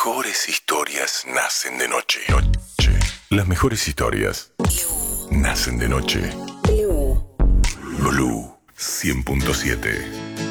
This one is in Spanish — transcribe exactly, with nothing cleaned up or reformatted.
mejores historias nacen de noche. Noche. Las mejores historias nacen de noche. Blue. Blue cien punto siete.